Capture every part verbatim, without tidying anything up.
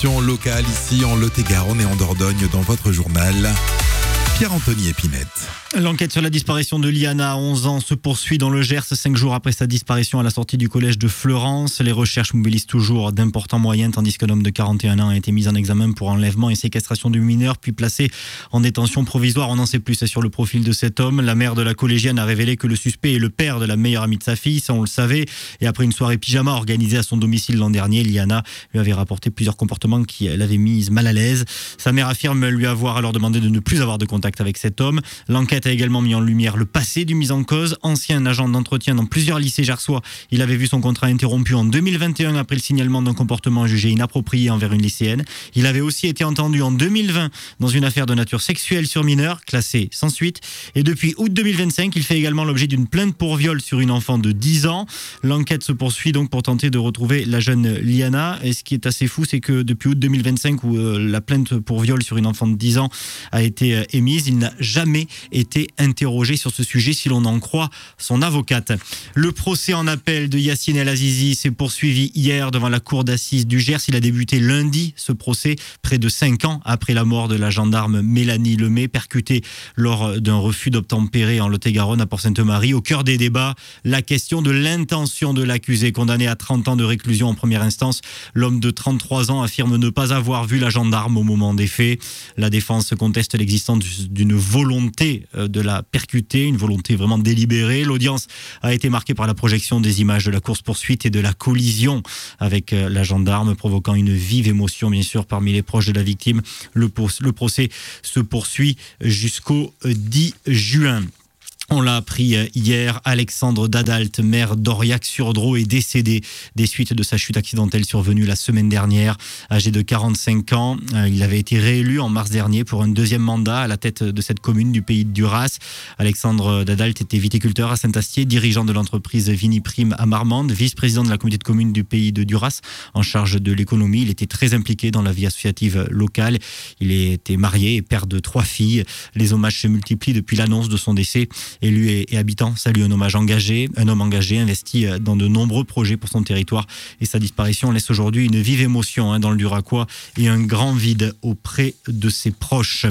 informations locales ici en Lot-et-Garonne et en Dordogne dans votre journal. Pierre-Anthony Épinette. L'enquête sur la disparition de Liana, onze ans, se poursuit dans le Gers, cinq jours après sa disparition à la sortie du collège de Fleurance. Les recherches mobilisent toujours d'importants moyens, tandis qu'un homme de quarante et un ans a été mis en examen pour enlèvement et séquestration de mineurs, puis placé en détention provisoire. On en sait plus sur le profil de cet homme. La mère de la collégienne a révélé que le suspect est le père de la meilleure amie de sa fille, ça on le savait. Et après une soirée pyjama organisée à son domicile l'an dernier, Liana lui avait rapporté plusieurs comportements qui l'avaient mise mal à l'aise. Sa mère affirme lui avoir alors demandé de ne plus avoir de contact avec cet homme. L'enquête a également mis en lumière le passé du mis en cause. Ancien agent d'entretien dans plusieurs lycées gersois, il avait vu son contrat interrompu en deux mille vingt et un après le signalement d'un comportement jugé inapproprié envers une lycéenne. Il avait aussi été entendu en deux mille vingt dans une affaire de nature sexuelle sur mineur, classée sans suite. Et depuis août deux mille vingt-cinq, il fait également l'objet d'une plainte pour viol sur une enfant de dix ans. L'enquête se poursuit donc pour tenter de retrouver la jeune Liana. Et ce qui est assez fou, c'est que depuis août deux mille vingt-cinq, où euh, la plainte pour viol sur une enfant de dix ans a été euh, émise, il n'a jamais été interrogé sur ce sujet si l'on en croit son avocate. Le procès en appel de Yacine El Azizi s'est poursuivi hier devant la cour d'assises du Gers. Il a débuté lundi, ce procès, près de cinq ans après la mort de la gendarme Mélanie Lemay, percutée lors d'un refus d'obtempérer en Lot-et-Garonne à Port-Sainte-Marie. Au cœur des débats, la question de l'intention de l'accusé, condamné à trente ans de réclusion en première instance. L'homme de trente-trois ans affirme ne pas avoir vu la gendarme au moment des faits. La défense conteste l'existence d'une volonté de la percuter, une volonté vraiment délibérée. L'audience a été marquée par la projection des images de la course-poursuite et de la collision avec la gendarme, provoquant une vive émotion, bien sûr, parmi les proches de la victime. Le, le procès se poursuit jusqu'au dix juin. On l'a appris hier, Alexandre Dadalt, maire d'Aurillac-sur-Dros, est décédé des suites de sa chute accidentelle survenue la semaine dernière. Âgé de quarante-cinq ans, il avait été réélu en mars dernier pour un deuxième mandat à la tête de cette commune du pays de Duras. Alexandre Dadalt était viticulteur à Saint-Astier, dirigeant de l'entreprise Viniprime à Marmande, vice-président de la communauté de communes du pays de Duras, en charge de l'économie. Il était très impliqué dans la vie associative locale. Il était marié et père de trois filles. Les hommages se multiplient depuis l'annonce de son décès. Élus et habitants saluent un hommage engagé, un homme engagé, investi dans de nombreux projets pour son territoire. Et sa disparition laisse aujourd'hui une vive émotion dans le Duracois et un grand vide auprès de ses proches.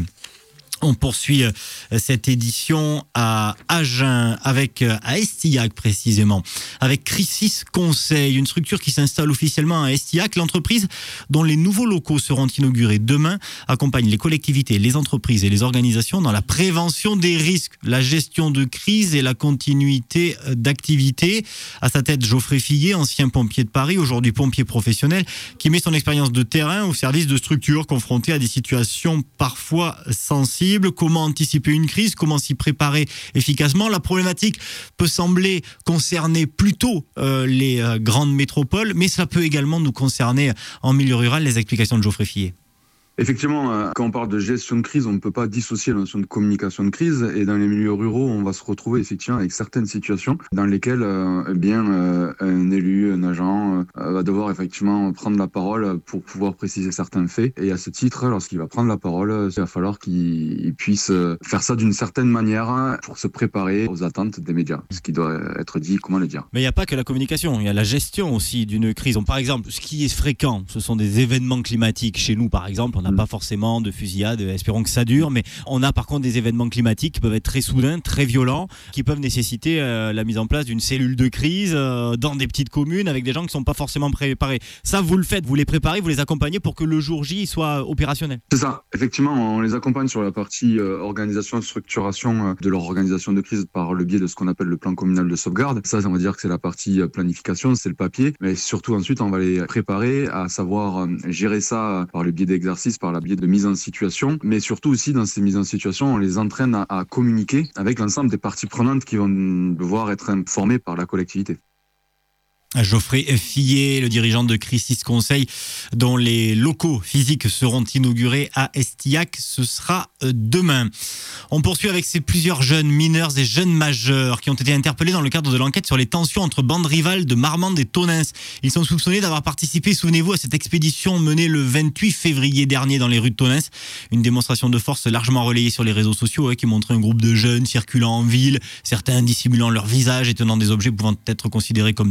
On poursuit cette édition à Agen, avec, à Estillac précisément, avec Crisis Conseil, une structure qui s'installe officiellement à Estillac. L'entreprise, dont les nouveaux locaux seront inaugurés demain, accompagne les collectivités, les entreprises et les organisations dans la prévention des risques, la gestion de crise et la continuité d'activité. À sa tête, Geoffrey Fillet, ancien pompier de Paris, aujourd'hui pompier professionnel, qui met son expérience de terrain au service de structures confrontées à des situations parfois sensibles. Comment anticiper une crise, comment s'y préparer efficacement. La problématique peut sembler concerner plutôt euh, les euh, grandes métropoles, mais ça peut également nous concerner en milieu rural. Les explications de Geoffrey Fillet. Effectivement, quand on parle de gestion de crise, on ne peut pas dissocier la notion de communication de crise. Et dans les milieux ruraux, on va se retrouver effectivement avec certaines situations dans lesquelles euh, eh bien, euh, un élu, un agent euh, va devoir effectivement prendre la parole pour pouvoir préciser certains faits. Et à ce titre, lorsqu'il va prendre la parole, il va falloir qu'il puisse faire ça d'une certaine manière pour se préparer aux attentes des médias. Ce qui doit être dit, comment le dire. Mais il n'y a pas que la communication, il y a la gestion aussi d'une crise. Par exemple, ce qui est fréquent, ce sont des événements climatiques. Chez nous, par exemple, on n'a pas forcément de fusillade, espérons que ça dure, mais on a par contre des événements climatiques qui peuvent être très soudains, très violents, qui peuvent nécessiter euh, la mise en place d'une cellule de crise euh, dans des petites communes avec des gens qui ne sont pas forcément préparés. Ça, vous le faites, vous les préparez, vous les accompagnez pour que le jour J soit opérationnel. C'est ça, effectivement, on les accompagne sur la partie euh, organisation, structuration euh, de leur organisation de crise par le biais de ce qu'on appelle le plan communal de sauvegarde. Ça, on va dire que c'est la partie euh, planification, c'est le papier, mais surtout ensuite, on va les préparer à savoir euh, gérer ça par le biais d'exercices, par le biais de mise en situation, mais surtout aussi dans ces mises en situation, on les entraîne à, à communiquer avec l'ensemble des parties prenantes qui vont devoir être informées par la collectivité. Geoffrey Fillet, le dirigeant de Crisis Conseil, dont les locaux physiques seront inaugurés à Estillac, ce sera demain. On poursuit avec ces plusieurs jeunes mineurs et jeunes majeurs qui ont été interpellés dans le cadre de l'enquête sur les tensions entre bandes rivales de Marmande et Tonneins. Ils sont soupçonnés d'avoir participé, souvenez-vous, à cette expédition menée le vingt-huit février dernier dans les rues de Tonneins. Une démonstration de force largement relayée sur les réseaux sociaux ouais, qui montrait un groupe de jeunes circulant en ville, certains dissimulant leur visage et tenant des objets pouvant être considérés comme des armes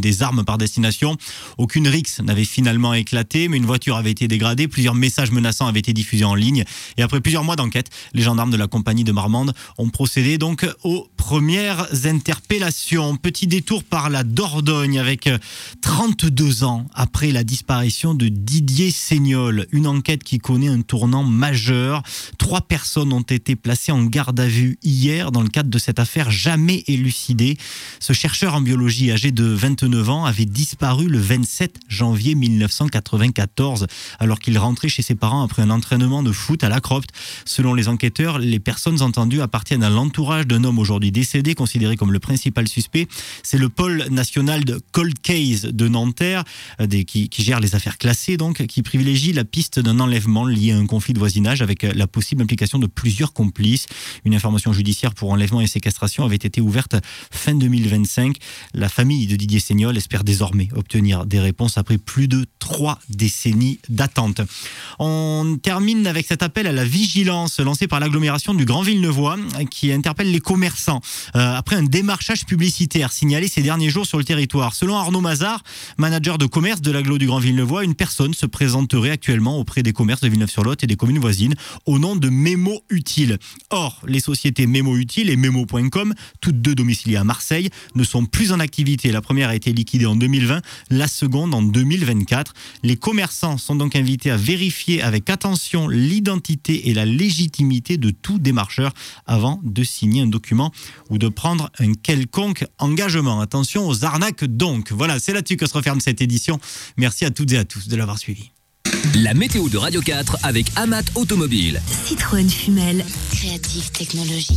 par destination. Aucune rixe n'avait finalement éclaté, mais une voiture avait été dégradée. Plusieurs messages menaçants avaient été diffusés en ligne. Et après plusieurs mois d'enquête, les gendarmes de la compagnie de Marmande ont procédé donc aux premières interpellations. Petit détour par la Dordogne avec trente-deux ans après la disparition de Didier Seignol. Une enquête qui connaît un tournant majeur. Trois personnes ont été placées en garde à vue hier dans le cadre de cette affaire jamais élucidée. Ce chercheur en biologie âgé de vingt-neuf ans avait disparu le vingt-sept janvier mille neuf cent quatre-vingt-quatorze alors qu'il rentrait chez ses parents après un entraînement de foot à la Cropte. Selon les enquêteurs, les personnes entendues appartiennent à l'entourage d'un homme aujourd'hui décédé, considéré comme le principal suspect. C'est le pôle national de Cold Case de Nanterre, des, qui, qui gère les affaires classées, donc, qui privilégie la piste d'un enlèvement lié à un conflit de voisinage avec la possible implication de plusieurs complices. Une information judiciaire pour enlèvement et séquestration avait été ouverte fin deux mille vingt-cinq. La famille de Didier Seignol espère désormais obtenir des réponses après plus de trois décennies d'attente. On termine avec cet appel à la vigilance lancé par l'agglomération du Grand Villeneuvois qui interpelle les commerçants euh, après un démarchage publicitaire signalé ces derniers jours sur le territoire. Selon Arnaud Mazard, manager de commerce de l'agglo du Grand Villeneuvois, une personne se présenterait actuellement auprès des commerces de Villeneuve-sur-Lot et des communes voisines au nom de Mémo Utile. Or, les sociétés Mémo Utile et Mémo point com, toutes deux domiciliées à Marseille, ne sont plus en activité. La première a été liquidée en deux mille vingt, la seconde en deux mille vingt-quatre. Les commerçants sont donc invités à vérifier avec attention l'identité et la légitimité de tout démarcheur avant de signer un document ou de prendre un quelconque engagement. Attention aux arnaques donc. Voilà, c'est là-dessus que se referme cette édition. Merci à toutes et à tous de l'avoir suivi. La météo de Radio quatre avec Amat Automobile. Citroën Fumel. Creative Technologies.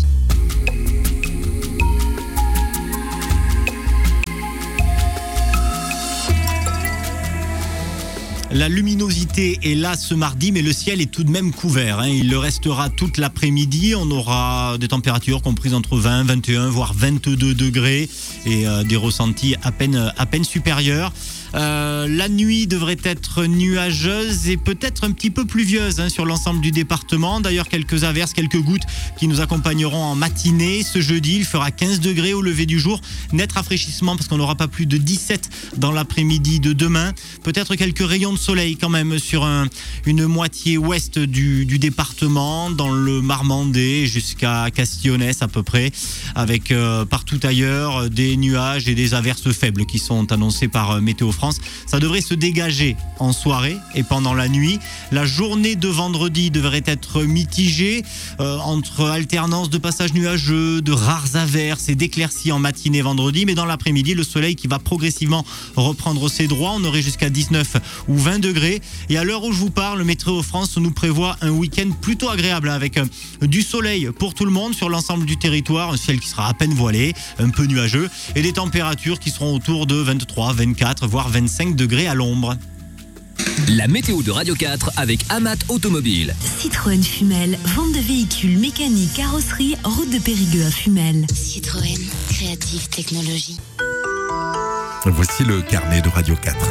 La luminosité est là ce mardi, mais le ciel est tout de même couvert. Hein. Il le restera toute l'après-midi. On aura des températures comprises entre vingt, vingt et un, voire vingt-deux degrés et euh, des ressentis à peine, à peine supérieurs. Euh, la nuit devrait être nuageuse et peut-être un petit peu pluvieuse hein, sur l'ensemble du département. D'ailleurs, quelques averses, quelques gouttes qui nous accompagneront en matinée. Ce jeudi, il fera quinze degrés au lever du jour. Net rafraîchissement parce qu'on n'aura pas plus de dix-sept dans l'après-midi de demain. Peut-être quelques rayons de soleil quand même sur un, une moitié ouest du, du département, dans le Marmandais jusqu'à Castillonnès à peu près, avec euh, partout ailleurs des nuages et des averses faibles qui sont annoncées par euh, Météo France. Ça devrait se dégager en soirée et pendant la nuit. La journée de vendredi devrait être mitigée euh, entre alternance de passages nuageux, de rares averses et d'éclaircies en matinée vendredi. Mais dans l'après-midi, le soleil qui va progressivement reprendre ses droits. On aurait jusqu'à dix-neuf ou vingt degrés. Et à l'heure où je vous parle, Météo France nous prévoit un week-end plutôt agréable avec euh, du soleil pour tout le monde sur l'ensemble du territoire. Un ciel qui sera à peine voilé, un peu nuageux et des températures qui seront autour de vingt-trois, vingt-quatre, voire vingt-cinq degrés à l'ombre. La météo de Radio quatre avec Amat Automobile. Citroën Fumel, vente de véhicules mécaniques, carrosserie, route de Périgueux à Fumel. Citroën, Creative Technologies. Voici le carnet de Radio quatre.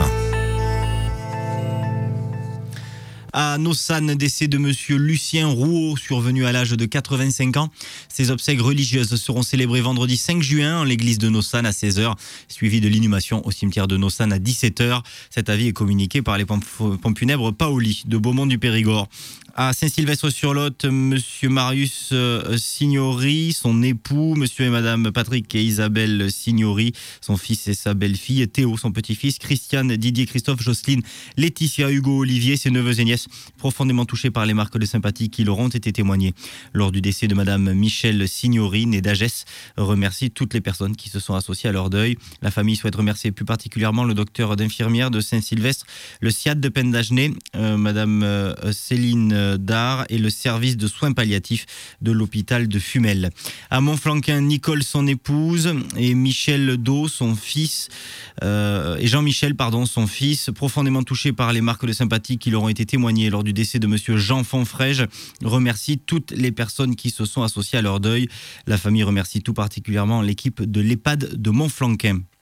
À Nossane, décès de monsieur Lucien Rouault, survenu à l'âge de quatre-vingt-cinq ans. Ses obsèques religieuses seront célébrées vendredi cinq juin en l'église de Nossane à seize heures, suivi de l'inhumation au cimetière de Nossane à dix-sept heures. Cet avis est communiqué par les pompes funèbres Paoli de Beaumont du Périgord. À Saint-Sylvestre-sur-Lot, monsieur Marius Signori, son époux, monsieur et madame Patrick et Isabelle Signori, son fils et sa belle-fille, Théo, son petit-fils, Christiane, Didier, Christophe, Jocelyne, Laetitia, Hugo, Olivier, ses neveux et nièces, profondément touchés par les marques de sympathie qui leur ont été témoignées lors du décès de madame Michel Signori, née d'Agès, remercie toutes les personnes qui se sont associées à leur deuil. La famille souhaite remercier plus particulièrement le docteur d'infirmière de Saint-Sylvestre, le S I A D de Pendagenet, euh, madame euh, Céline d'Art et le service de soins palliatifs de l'hôpital de Fumel. À Montflanquin, Nicole, son épouse, et Michel Do, son fils, euh, et Jean-Michel, pardon, son fils, profondément touchés par les marques de sympathie qui leur ont été témoignées lors du décès de monsieur Jean Fonfrège, remercie toutes les personnes qui se sont associées à leur deuil. La famille remercie tout particulièrement l'équipe de l'EHPAD de Montflanquin.